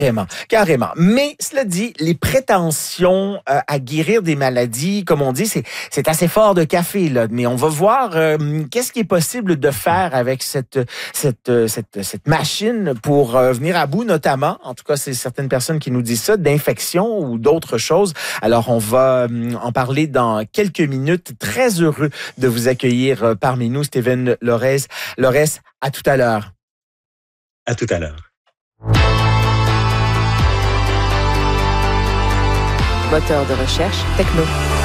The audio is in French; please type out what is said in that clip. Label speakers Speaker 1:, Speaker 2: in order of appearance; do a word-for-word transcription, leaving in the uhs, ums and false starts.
Speaker 1: Carrément, carrément. Mais cela dit, les prétentions euh, à guérir des maladies, comme on dit, c'est c'est assez fort de café là. Mais on va voir euh, qu'est-ce qui est possible de faire avec cette cette cette cette machine pour euh, venir à bout, notamment. En tout cas, c'est certaines personnes qui nous disent ça, d'infections ou d'autres choses. Alors, on va euh, en parler dans quelques minutes. Très heureux de vous accueillir euh, parmi nous, Steven Lorez. Lorez, à tout à l'heure.
Speaker 2: À tout à l'heure.
Speaker 3: Moteur de recherche techno.